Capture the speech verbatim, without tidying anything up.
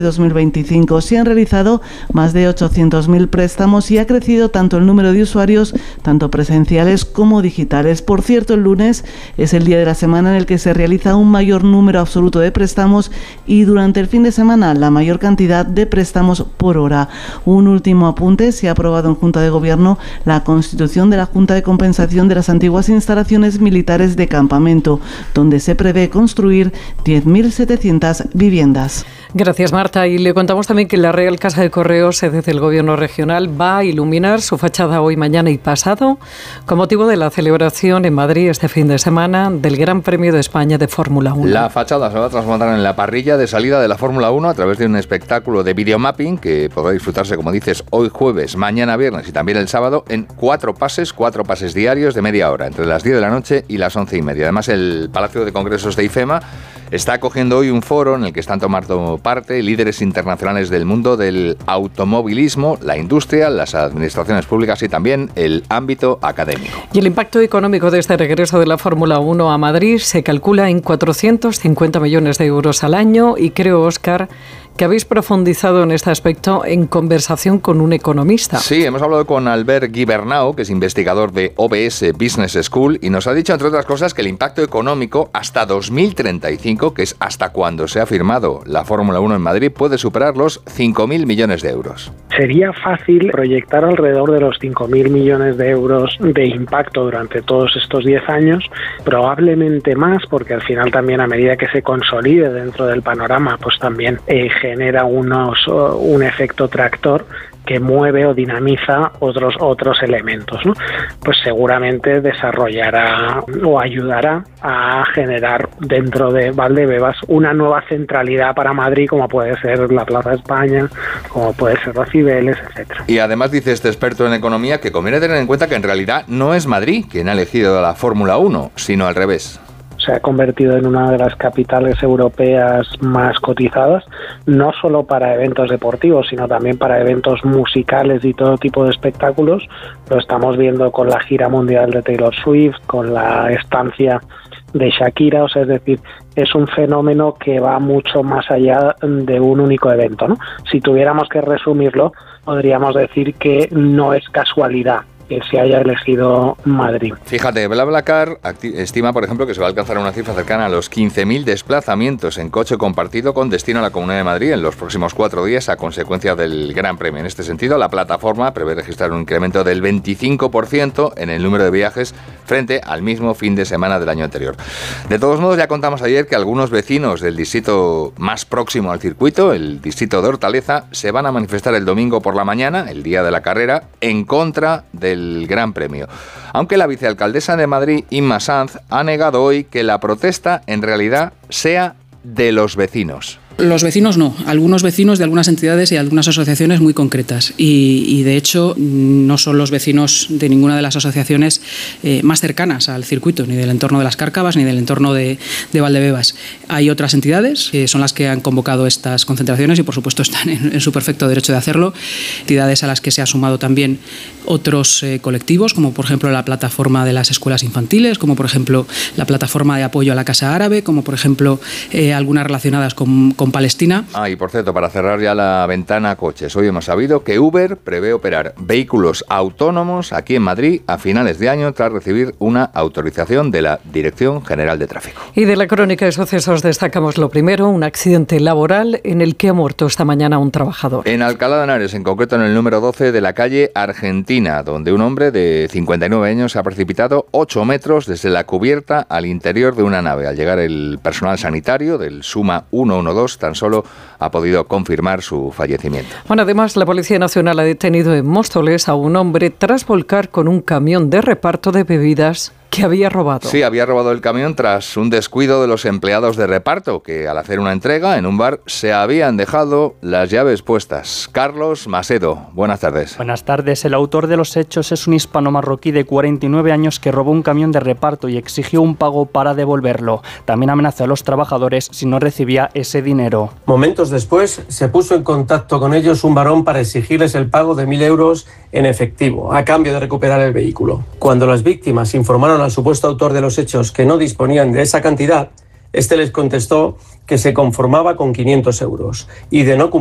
dos mil veinticinco. Se han realizado más de ochocientos mil préstamos y ha crecido tanto el número de usuarios, tanto presenciales como digitales. Por cierto, el lunes es el día de la semana en el que se realiza un mayor número absoluto de préstamos y durante el fin de semana la mayor cantidad de préstamos por hora. Un último apunte: se ha aprobado en Junta de Gobierno la constitución de la Junta de Compensación de las antiguas instalaciones militares de campamento, donde se prevé construir diez mil setecientas viviendas. Gracias, Marta. Y le contamos también que la Real Casa de Correos, sede del Gobierno regional, va a iluminar su fachada hoy, mañana y pasado con motivo de la celebración en Madrid este fin de semana del Gran Premio de España de Fórmula uno. La fachada se va a transformar en la parrilla de salida de la Fórmula uno a través de un espectáculo de videomapping que podrá disfrutarse, como dices, hoy jueves, mañana viernes y también el sábado en cuatro pases, cuatro pases diarios de media hora, entre las diez de la noche y las once y media. Además, el Palacio de Congresos de IFEMA está acogiendo hoy un foro en el que están tomando parte líderes internacionales del mundo del automovilismo, la industria, las administraciones públicas y también el ámbito académico. Y el impacto económico de este regreso de la Fórmula uno a Madrid se calcula en cuatrocientos cincuenta millones de euros al año y creo, Óscar, que habéis profundizado en este aspecto en conversación con un economista. Sí, hemos hablado con Albert Gibernau, que es investigador de O B S Business School, y nos ha dicho, entre otras cosas, que el impacto económico hasta dos mil treinta y cinco, que es hasta cuando se ha firmado la Fórmula uno en Madrid, puede superar los cinco mil millones de euros. Sería fácil proyectar alrededor de los cinco mil millones de euros de impacto durante todos estos diez años, probablemente más, porque al final también a medida que se consolide dentro del panorama, pues también eh, genera unos, un efecto tractor que mueve o dinamiza otros otros elementos, ¿no? Pues seguramente desarrollará o ayudará a generar dentro de Valdebebas una nueva centralidad para Madrid, como puede ser la Plaza de España, como puede ser los Cibeles, etcétera. Y además dice este experto en economía que conviene tener en cuenta que en realidad no es Madrid quien ha elegido la Fórmula uno, sino al revés. Se ha convertido en una de las capitales europeas más cotizadas, no solo para eventos deportivos, sino también para eventos musicales y todo tipo de espectáculos. Lo estamos viendo con la gira mundial de Taylor Swift, con la estancia de Shakira, o sea, es decir, es un fenómeno que va mucho más allá de un único evento, ¿no? Si tuviéramos que resumirlo, podríamos decir que no es casualidad que se haya elegido Madrid. Fíjate, BlaBlaCar estima, por ejemplo, que se va a alcanzar una cifra cercana a los quince mil desplazamientos en coche compartido con destino a la Comunidad de Madrid en los próximos cuatro días a consecuencia del Gran Premio. En este sentido, la plataforma prevé registrar un incremento del veinticinco por ciento en el número de viajes frente al mismo fin de semana del año anterior. De todos modos, ya contamos ayer que algunos vecinos del distrito más próximo al circuito, el distrito de Hortaleza, se van a manifestar el domingo por la mañana, el día de la carrera, en contra del el Gran Premio. Aunque la vicealcaldesa de Madrid, Inma Sanz, ha negado hoy que la protesta en realidad sea de los vecinos. Los vecinos no, algunos vecinos de algunas entidades y algunas asociaciones muy concretas y, y de hecho no son los vecinos de ninguna de las asociaciones eh, más cercanas al circuito, ni del entorno de las Cárcavas ni del entorno de, de Valdebebas. Hay otras entidades que son las que han convocado estas concentraciones y por supuesto están en, en su perfecto derecho de hacerlo, entidades a las que se ha sumado también otros eh, colectivos, como por ejemplo la plataforma de las escuelas infantiles, como por ejemplo la plataforma de apoyo a la Casa Árabe, como por ejemplo eh, algunas relacionadas con, con Palestina. Ah, y por cierto, para cerrar ya la ventana coches, hoy hemos sabido que Uber prevé operar vehículos autónomos aquí en Madrid a finales de año tras recibir una autorización de la Dirección General de Tráfico. Y de la crónica de sucesos destacamos lo primero, un accidente laboral en el que ha muerto esta mañana un trabajador. En Alcalá de Henares, en concreto en el número doce de la calle Argentina, donde un hombre de cincuenta y nueve años se ha precipitado ocho metros desde la cubierta al interior de una nave. Al llegar el personal sanitario del Suma ciento doce, tan solo ha podido confirmar su fallecimiento. Bueno, además, la Policía Nacional ha detenido en Móstoles a un hombre tras volcar con un camión de reparto de bebidas que había robado. Sí, había robado el camión tras un descuido de los empleados de reparto que al hacer una entrega en un bar se habían dejado las llaves puestas. Carlos Macedo, buenas tardes. Buenas tardes. El autor de los hechos es un hispano-marroquí de cuarenta y nueve años que robó un camión de reparto y exigió un pago para devolverlo. También amenazó a los trabajadores si no recibía ese dinero. Momentos después se puso en contacto con ellos un varón para exigirles el pago de mil euros en efectivo, a cambio de recuperar el vehículo. Cuando las víctimas informaron al supuesto autor de los hechos que no disponían de esa cantidad, Este les contestó que se conformaba con quinientos euros y de no